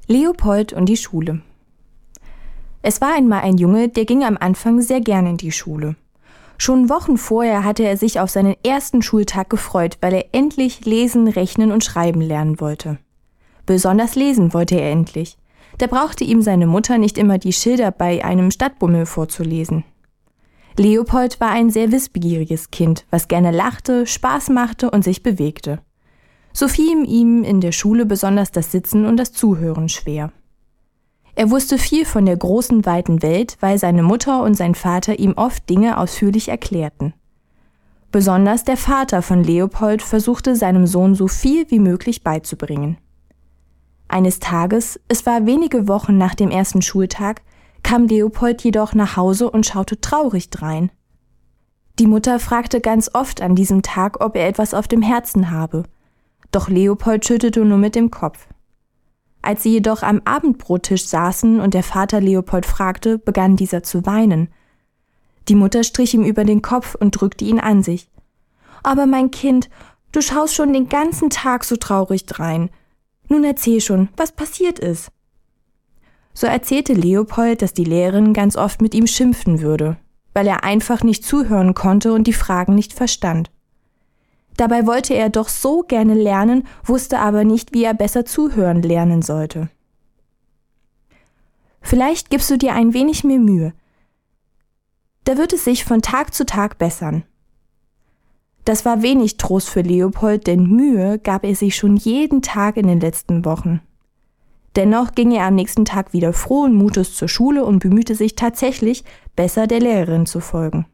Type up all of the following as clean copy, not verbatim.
Leopold und die Schule. Es war einmal ein Junge, der ging am Anfang sehr gern in die Schule. Schon Wochen vorher hatte er sich auf seinen ersten Schultag gefreut, weil er endlich lesen, rechnen und schreiben lernen wollte. Besonders lesen wollte er endlich. Da brauchte ihm seine Mutter nicht immer die Schilder bei einem Stadtbummel vorzulesen. Leopold war ein sehr wissbegieriges Kind, was gerne lachte, Spaß machte und sich bewegte. So fiel ihm in der Schule besonders das Sitzen und das Zuhören schwer. Er wusste viel von der großen, weiten Welt, weil seine Mutter und sein Vater ihm oft Dinge ausführlich erklärten. Besonders der Vater von Leopold versuchte seinem Sohn so viel wie möglich beizubringen. Eines Tages, es war wenige Wochen nach dem ersten Schultag, kam Leopold jedoch nach Hause und schaute traurig drein. Die Mutter fragte ganz oft an diesem Tag, ob er etwas auf dem Herzen habe. Doch Leopold schüttelte nur mit dem Kopf. Als sie jedoch am Abendbrottisch saßen und der Vater Leopold fragte, begann dieser zu weinen. Die Mutter strich ihm über den Kopf und drückte ihn an sich. »Aber mein Kind, du schaust schon den ganzen Tag so traurig drein. Nun erzähl schon, was passiert ist.« So erzählte Leopold, dass die Lehrerin ganz oft mit ihm schimpfen würde, weil er einfach nicht zuhören konnte und die Fragen nicht verstand. Dabei wollte er doch so gerne lernen, wusste aber nicht, wie er besser zuhören lernen sollte. »Vielleicht gibst du dir ein wenig mehr Mühe. Da wird es sich von Tag zu Tag bessern.« Das war wenig Trost für Leopold, denn Mühe gab er sich schon jeden Tag in den letzten Wochen. Dennoch ging er am nächsten Tag wieder frohen Mutes zur Schule und bemühte sich tatsächlich, besser der Lehrerin zu folgen.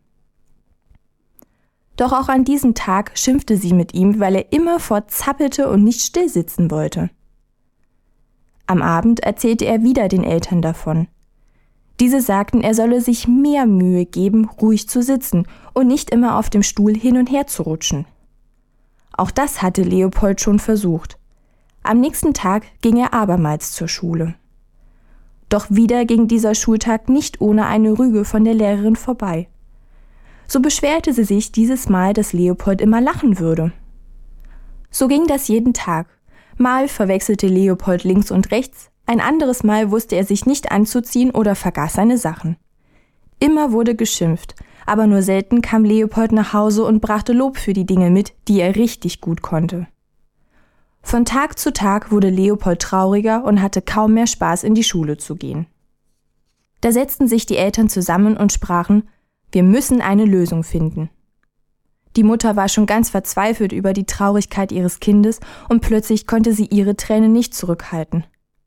Doch auch an diesem Tag schimpfte sie mit ihm, weil er immerfort zappelte und nicht still sitzen wollte. Am Abend erzählte er wieder den Eltern davon. Diese sagten, er solle sich mehr Mühe geben, ruhig zu sitzen und nicht immer auf dem Stuhl hin und her zu rutschen. Auch das hatte Leopold schon versucht. Am nächsten Tag ging er abermals zur Schule. Doch wieder ging dieser Schultag nicht ohne eine Rüge von der Lehrerin vorbei. So beschwerte sie sich dieses Mal, dass Leopold immer lachen würde. So ging das jeden Tag. Mal verwechselte Leopold links und rechts, ein anderes Mal wusste er sich nicht anzuziehen oder vergaß seine Sachen. Immer wurde geschimpft, aber nur selten kam Leopold nach Hause und brachte Lob für die Dinge mit, die er richtig gut konnte. Von Tag zu Tag wurde Leopold trauriger und hatte kaum mehr Spaß, in die Schule zu gehen. Da setzten sich die Eltern zusammen und sprachen: Wir müssen eine Lösung finden. Die Mutter war schon ganz verzweifelt über die Traurigkeit ihres Kindes und plötzlich konnte sie ihre Tränen nicht zurückhalten.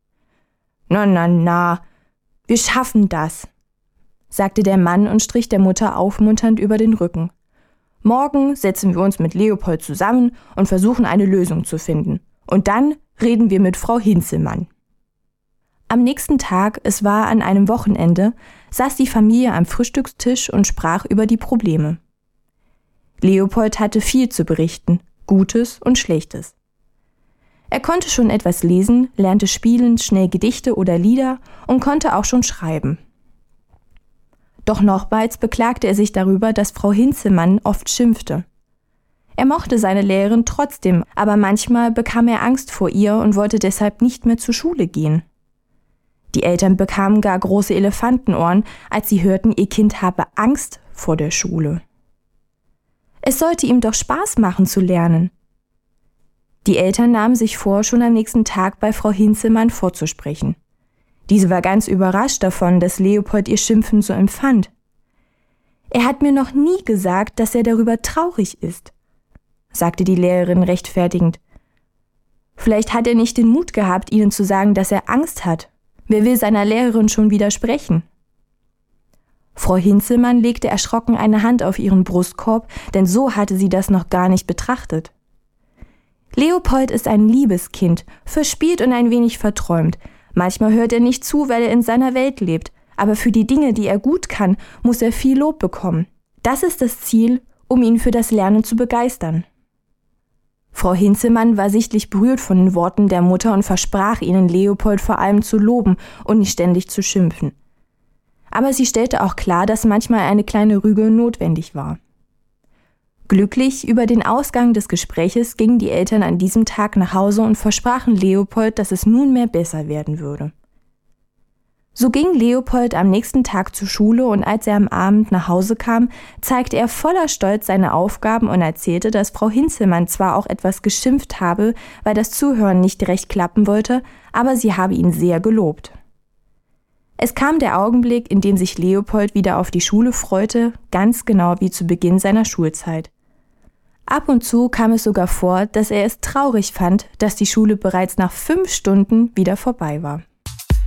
Na, wir schaffen das«, sagte der Mann und strich der Mutter aufmunternd über den Rücken. »Morgen setzen wir uns mit Leopold zusammen und versuchen eine Lösung zu finden. Und dann reden wir mit Frau Hinzelmann.« Am nächsten Tag, es war an einem Wochenende, saß die Familie am Frühstückstisch und sprach über die Probleme. Leopold hatte viel zu berichten, Gutes und Schlechtes. Er konnte schon etwas lesen, lernte spielend schnell Gedichte oder Lieder und konnte auch schon schreiben. Doch nochmals beklagte er sich darüber, dass Frau Hinzelmann oft schimpfte. Er mochte seine Lehrerin trotzdem, aber manchmal bekam er Angst vor ihr und wollte deshalb nicht mehr zur Schule gehen. Die Eltern bekamen gar große Elefantenohren, als sie hörten, ihr Kind habe Angst vor der Schule. Es sollte ihm doch Spaß machen zu lernen. Die Eltern nahmen sich vor, schon am nächsten Tag bei Frau Hinzelmann vorzusprechen. Diese war ganz überrascht davon, dass Leopold ihr Schimpfen so empfand. »Er hat mir noch nie gesagt, dass er darüber traurig ist«, sagte die Lehrerin rechtfertigend. »Vielleicht hat er nicht den Mut gehabt, ihnen zu sagen, dass er Angst hat. Wer will seiner Lehrerin schon widersprechen?« Frau Hinzelmann legte erschrocken eine Hand auf ihren Brustkorb, denn so hatte sie das noch gar nicht betrachtet. »Leopold ist ein liebes Kind, verspielt und ein wenig verträumt. Manchmal hört er nicht zu, weil er in seiner Welt lebt, aber für die Dinge, die er gut kann, muss er viel Lob bekommen. Das ist das Ziel, um ihn für das Lernen zu begeistern.« Frau Hinzelmann war sichtlich berührt von den Worten der Mutter und versprach ihnen, Leopold vor allem zu loben und nicht ständig zu schimpfen. Aber sie stellte auch klar, dass manchmal eine kleine Rüge notwendig war. Glücklich über den Ausgang des Gespräches gingen die Eltern an diesem Tag nach Hause und versprachen Leopold, dass es nunmehr besser werden würde. So ging Leopold am nächsten Tag zur Schule und als er am Abend nach Hause kam, zeigte er voller Stolz seine Aufgaben und erzählte, dass Frau Hinzelmann zwar auch etwas geschimpft habe, weil das Zuhören nicht recht klappen wollte, aber sie habe ihn sehr gelobt. Es kam der Augenblick, in dem sich Leopold wieder auf die Schule freute, ganz genau wie zu Beginn seiner Schulzeit. Ab und zu kam es sogar vor, dass er es traurig fand, dass die Schule bereits nach 5 Stunden wieder vorbei war.